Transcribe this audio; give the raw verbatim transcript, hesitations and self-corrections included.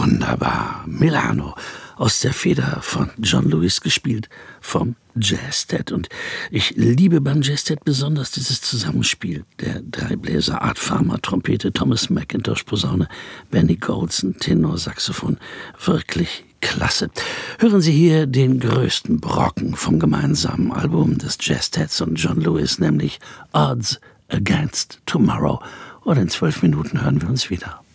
wunderbar. Milano, aus der Feder von John Lewis, gespielt vom Jazztet. Und ich liebe beim Jazztet besonders dieses Zusammenspiel der drei Bläser: Art Farmer, Trompete, Thomas McIntosh, Posaune, Benny Golson, Tenor, Saxophon. Wirklich klasse. Hören Sie hier den größten Brocken vom gemeinsamen Album des Jazztets und John Lewis, nämlich Odds Against Tomorrow. Und in zwölf Minuten hören wir uns wieder.